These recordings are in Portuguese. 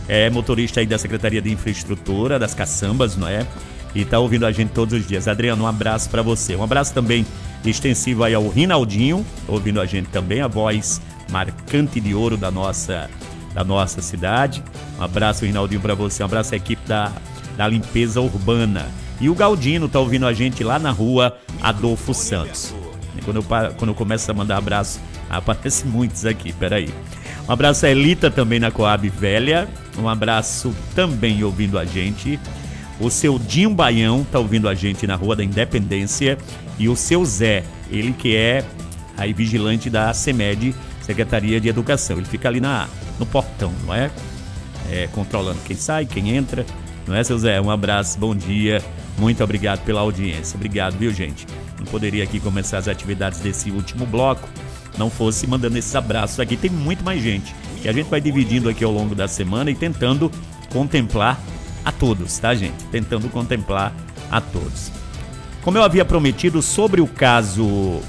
é motorista aí da Secretaria de Infraestrutura, das Caçambas, não é? E tá ouvindo a gente todos os dias. Adriano, um abraço para você. Um abraço também extensivo aí ao Rinaldinho, ouvindo a gente também, a voz marcante de ouro da nossa cidade. Um abraço, Rinaldinho, para você. Um abraço à equipe da limpeza urbana. E o Galdino tá ouvindo a gente lá na rua Adolfo Santos. E quando eu começo a mandar abraço, aparecem muitos aqui, peraí. Um abraço a Elita também na Coab Velha. Um abraço também ouvindo a gente. O seu Dinho Baião tá ouvindo a gente na Rua da Independência. E o seu Zé, ele que é aí vigilante da CEMED, Secretaria de Educação. Ele fica ali no portão, não é? Controlando quem sai, quem entra. Não é, seu Zé? Um abraço, bom dia. Muito obrigado pela audiência. Obrigado, viu, gente? Não poderia aqui começar as atividades desse último bloco, não fosse mandando esses abraços aqui. Tem muito mais gente. E a gente vai dividindo aqui ao longo da semana e tentando contemplar a todos, tá, gente? Tentando contemplar a todos. Como eu havia prometido, sobre o caso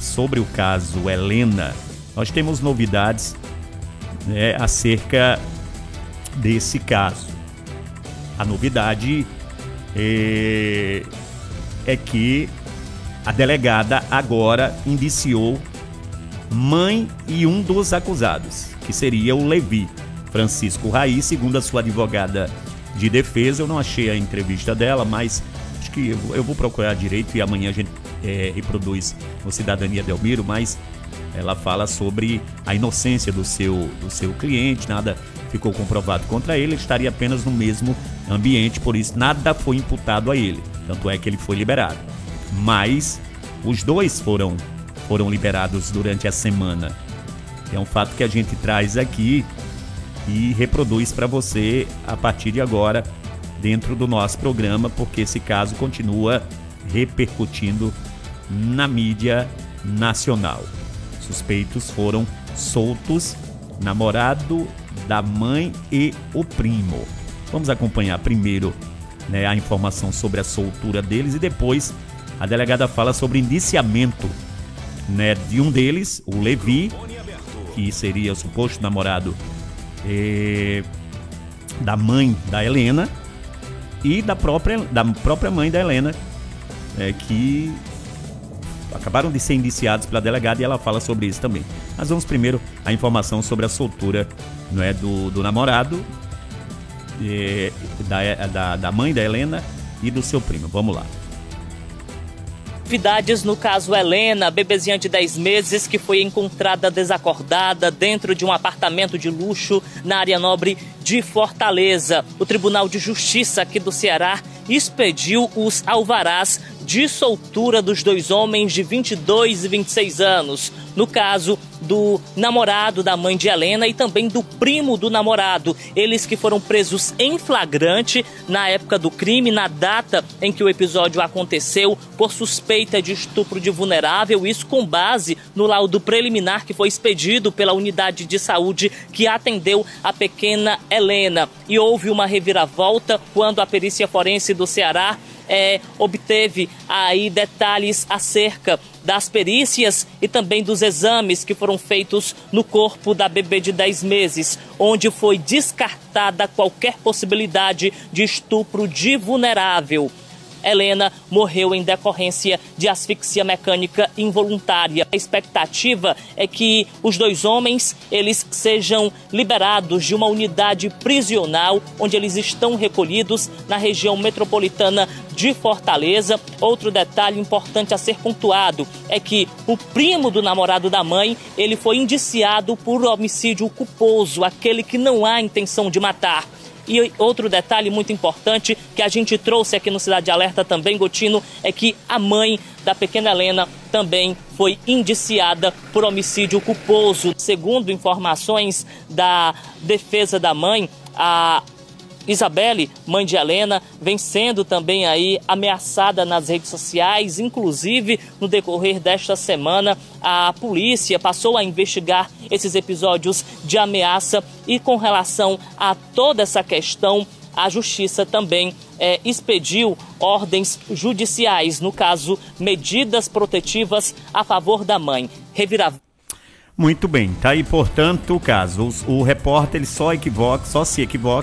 Helena, nós temos novidades, né, acerca desse caso. A novidade é que a delegada agora indiciou mãe e um dos acusados, que seria o Levi Francisco Raiz, segundo a sua advogada de defesa. Eu não achei a entrevista dela, mas acho que eu vou procurar direito e amanhã a gente reproduz no Cidadania Delmiro, mas ela fala sobre a inocência do seu cliente, nada ficou comprovado contra ele, ele estaria apenas no mesmo ambiente, por isso nada foi imputado a ele, tanto é que ele foi liberado. Mas os dois foram liberados durante a semana. É um fato que a gente traz aqui e reproduz para você a partir de agora dentro do nosso programa, porque esse caso continua repercutindo na mídia nacional. Suspeitos foram soltos, namorado da mãe e o primo. Vamos acompanhar primeiro, né, a informação sobre a soltura deles e depois a delegada fala sobre indiciamento, né, de um deles, o Levi, que seria o suposto namorado da mãe da Helena e da própria mãe da Helena, que acabaram de ser indiciados pela delegada, e ela fala sobre isso também. Mas vamos primeiro à informação sobre a soltura, não é, do namorado, da mãe da Helena e do seu primo. Vamos lá. Novidades no caso Helena, bebezinha de 10 meses que foi encontrada desacordada dentro de um apartamento de luxo na área nobre de Fortaleza. O Tribunal de Justiça aqui do Ceará expediu os alvarás de soltura dos dois homens de 22 e 26 anos. No caso do namorado da mãe de Helena e também do primo do namorado. Eles que foram presos em flagrante na época do crime, na data em que o episódio aconteceu, por suspeita de estupro de vulnerável. Isso com base no laudo preliminar que foi expedido pela unidade de saúde que atendeu a pequena Helena. E houve uma reviravolta quando a perícia forense do Ceará obteve aí detalhes acerca das perícias e também dos exames que foram feitos no corpo da bebê de 10 meses, onde foi descartada qualquer possibilidade de estupro de vulnerável. Helena morreu em decorrência de asfixia mecânica involuntária. A expectativa é que os dois homens eles sejam liberados de uma unidade prisional onde eles estão recolhidos na região metropolitana de Fortaleza. Outro detalhe importante a ser pontuado é que o primo do namorado da mãe, ele foi indiciado por homicídio culposo, aquele que não há intenção de matar. E outro detalhe muito importante que a gente trouxe aqui no Cidade Alerta também, Gotino, é que a mãe da pequena Helena também foi indiciada por homicídio culposo. Segundo informações da defesa da mãe, a Isabelle, mãe de Helena, vem sendo também aí ameaçada nas redes sociais. Inclusive, no decorrer desta semana, a polícia passou a investigar esses episódios de ameaça e com relação a toda essa questão, a justiça também expediu ordens judiciais, no caso, medidas protetivas a favor da mãe. Muito bem, tá aí, portanto, o caso. O repórter ele só se equivoca